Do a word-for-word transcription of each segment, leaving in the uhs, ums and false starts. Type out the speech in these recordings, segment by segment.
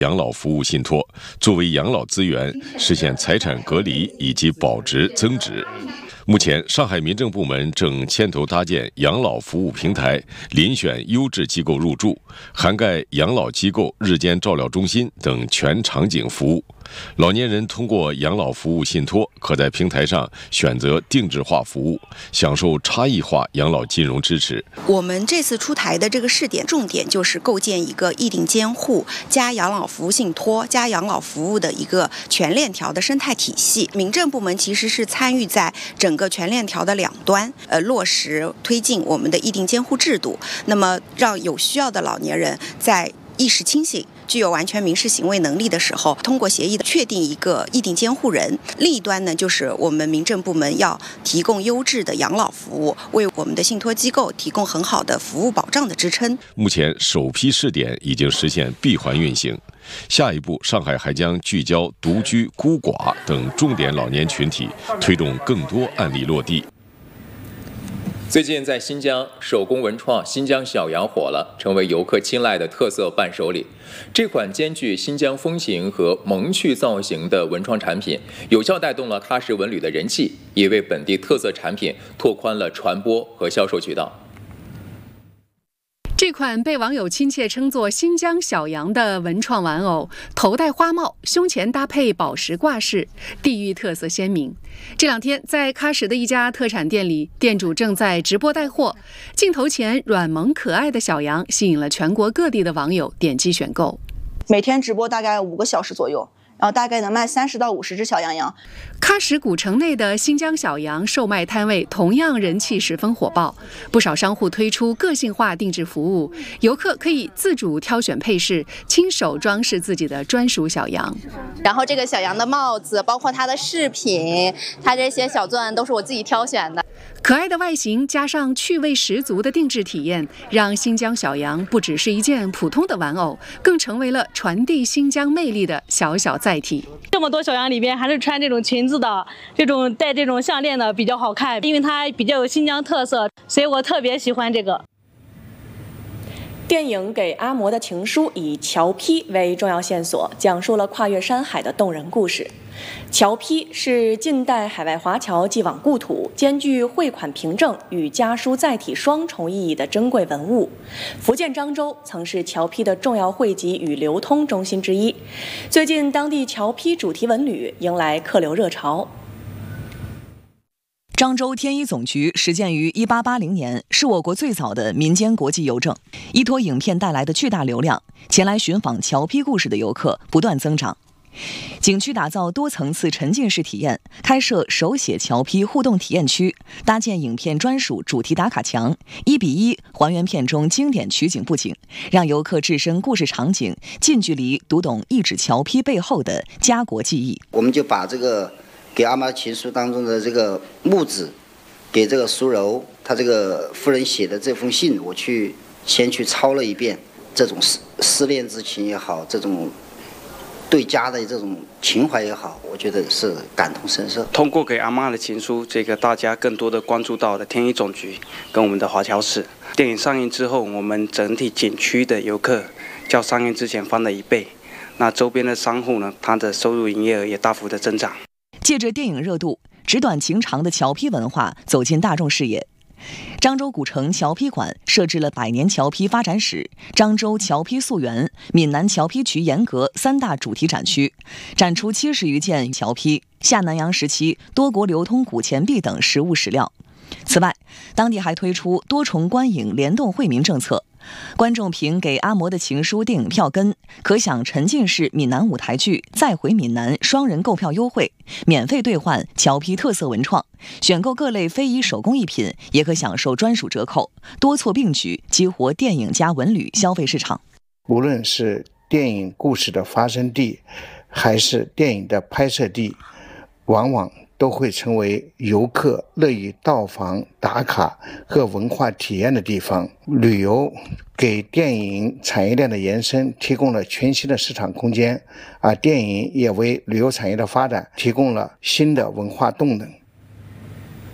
养老服务信托，作为养老资源，实现财产隔离以及保值增值。目前，上海民政部门正牵头搭建养老服务平台，遴选优质机构入驻，涵盖养老机构、日间照料中心等全场景服务。老年人通过养老服务信托，可在平台上选择定制化服务，享受差异化养老金融支持。 我们这次出台的这个试点重点就是构建一个议定监护加养老服务信托加养老服务的一个全链条的生态体系。民政部门其实是参与在整个全链条的两端，呃，落实推进我们的议定监护制度，那么让有需要的老年人在意识清醒、具有完全民事行为能力的时候，通过协议确定一个议定监护人。另一端呢，就是我们民政部门要提供优质的养老服务，为我们的信托机构提供很好的服务保障的支撑。 目前首批试点已经实现闭环运行，下一步上海还将聚焦独居、孤寡等重点老年群体，推动更多案例落地。 最近在新疆，手工文创新疆小羊火了，成为游客青睐的特色伴手礼。这款兼具新疆风情和萌趣造型的文创产品，有效带动了喀什文旅的人气，也为本地特色产品拓宽了传播和销售渠道。 这款被网友亲切称作新疆小羊的文创玩偶，头戴花帽，胸前搭配宝石挂饰，地域特色鲜明。这两天在喀什的一家特产店里，店主正在直播带货，镜头前软萌可爱的小羊吸引了全国各地的网友点击选购。 每天直播大概五个小时左右，然后大概能卖三十到五十只小羊羊。 喀什古城内的新疆小羊售卖摊位同样人气十分火爆，不少商户推出个性化定制服务，游客可以自主挑选配饰，亲手装饰自己的专属小羊。 然后这个小羊的帽子，包括它的饰品，它这些小钻都是我自己挑选的。 可爱的外形加上趣味十足的定制体验，让新疆小羊不只是一件普通的玩偶，更成为了传递新疆魅力的小小载体。 这么多小羊里边，还是穿这种裙子的，这种戴这种项链的比较好看，因为它比较有新疆特色，所以我特别喜欢这个。 电影《给阿嬷的情书》以乔批为重要线索，讲述了跨越山海的动人故事。侨批是近代海外华侨寄往故土，兼具汇款凭证与家书载体双重意义的珍贵文物。福建漳州曾是侨批的重要汇集与流通中心之一。最近，当地侨批主题文旅迎来客流热潮。 漳州天一总局始建于一八八零年，是我国最早的民间国际邮政。依托影片带来的巨大流量，前来寻访侨批故事的游客不断增长。景区打造多层次沉浸式体验，开设手写侨批互动体验区，搭建影片专属主题打卡墙，一比一还原片中经典取景布景，让游客置身故事场景，近距离读懂一纸侨批背后的家国记忆。 我们就把这个给阿妈情书当中的这个木子，给这个苏柔她这个夫人写的这封信，我去先去抄了一遍，这种思思念之情也好，这种对家的这种情怀也好，我觉得是感同身受。 通过给阿妈的情书，这个大家更多的关注到了天一总局跟我们的华侨市。电影上映之后，我们整体景区的游客较上映之前翻了一倍，那周边的商户呢，它的收入营业额也大幅的增长。 借着电影热度，纸短情长的侨批文化走进大众视野。漳州古城侨批馆设置了百年侨批发展史、漳州侨批溯源、闽南侨批局沿革三大主题展区，展出七十余件侨批、下南洋时期多国流通古钱币等实物史料。此外，当地还推出多重观影联动惠民政策。观众凭给阿嬷的情书电影票根，可享沉浸式闽南舞台剧再回闽南双人购票优惠，免费兑换侨批特色文创，选购各类非遗手工艺品也可享受专属折扣，多措并举，激活电影加文旅消费市场。 无论是电影故事的发生地，还是电影的拍摄地，往往都会成为游客乐于到访打卡和文化体验的地方。旅游给电影产业链的延伸提供了全新的市场空间，而电影也为旅游产业的发展提供了新的文化动能。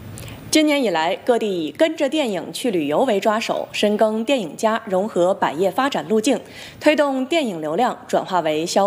今年以来，各地以跟着电影去旅游为抓手，深耕电影加融合百业发展路径，推动电影流量转化为消